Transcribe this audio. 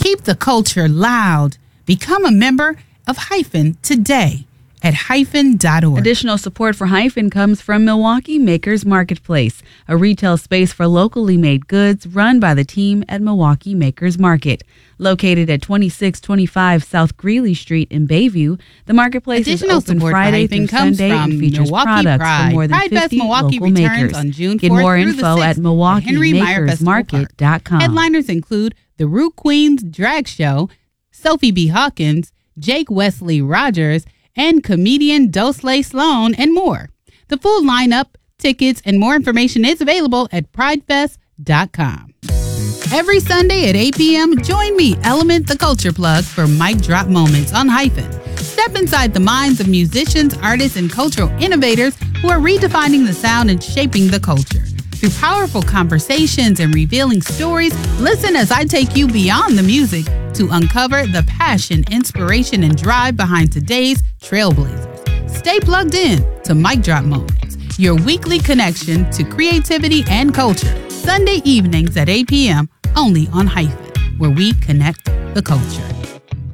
Keep the culture loud. Become a member of Hyphen today at hyphen.org. Additional support for Hyphen comes from Milwaukee Makers Marketplace, a retail space for locally made goods run by the team at Milwaukee Makers Market. Located at 2625 South Greeley Street in Bayview, the marketplace is open Friday through Sunday and features products from more than 50 local makers. On June 4th Get more through the info 6th at MilwaukeeMakersMarket.com. Headliners include the Rue Queens Drag Show, Sophie B. Hawkins, Jake Wesley Rogers, and comedian Dosley Sloan, and more. The full lineup, tickets, and more information is available at pridefest.com. Every Sunday at 8 p.m., join me, Element the Culture Plug, for Mic Drop Moments on Hyphen. Step inside the minds of musicians, artists, and cultural innovators who are redefining the sound and shaping the culture. Through powerful conversations and revealing stories, listen as I take you beyond the music to uncover the passion, inspiration, and drive behind today's trailblazers. Stay plugged in to Mic Drop Moments, your weekly connection to creativity and culture. Sunday evenings at 8 p.m. only on Hyphen, where we connect the culture.